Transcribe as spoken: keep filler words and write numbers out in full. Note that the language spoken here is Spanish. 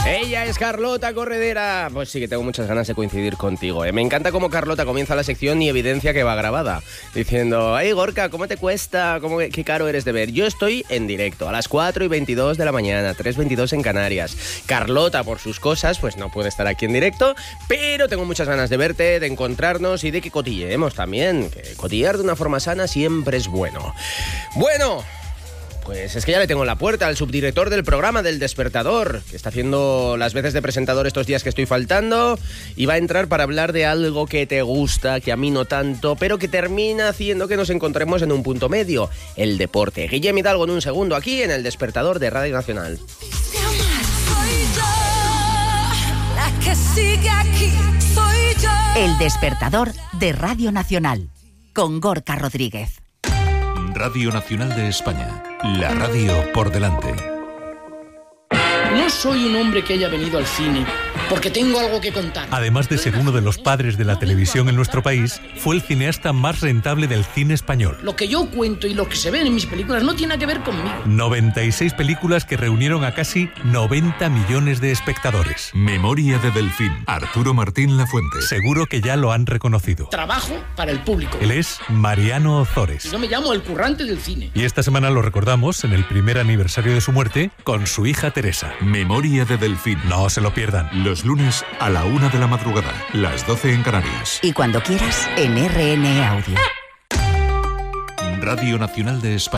Ella es Carlota Corredera. Pues sí que tengo muchas ganas de coincidir contigo, ¿eh? Me encanta cómo Carlota comienza la sección y evidencia que va grabada, diciendo: ay, Gorka, ¿cómo te cuesta? ¿Cómo, qué caro eres de ver? Yo estoy en directo a las cuatro y veintidós de la mañana, tres veintidós en Canarias. Carlota, por sus cosas, pues no puede estar aquí en directo, pero tengo muchas ganas de verte, de encontrarnos y de que cotilleemos también. Que cotillear de una forma sana siempre es bueno. Bueno... Pues es que ya le tengo en la puerta al subdirector del programa del Despertador, que está haciendo las veces de presentador estos días que estoy faltando, y va a entrar para hablar de algo que te gusta, que a mí no tanto, pero que termina haciendo que nos encontremos en un punto medio, el deporte. Guillem Hidalgo en un segundo, aquí en el Despertador de Radio Nacional. El Despertador de Radio Nacional, con Gorka Rodríguez. Radio Nacional de España, la radio por delante. No soy un hombre que haya venido al cine porque tengo algo que contar. Además de ser uno de los padres de la televisión en nuestro país, fue el cineasta más rentable del cine español. Lo que yo cuento y lo que se ven en mis películas no tiene que ver conmigo. noventa y seis películas que reunieron a casi noventa millones de espectadores. Memoria de Delfín, Arturo Martín Lafuente. Seguro que ya lo han reconocido. Trabajo para el público. Él es Mariano Ozores. Yo me llamo el currante del cine. Y esta semana lo recordamos en el primer aniversario de su muerte con su hija Teresa. Memoria de Delfín. No se lo pierdan. Los lunes a la una de la madrugada, las doce en Canarias. Y cuando quieras, en R N Audio. Radio Nacional de España.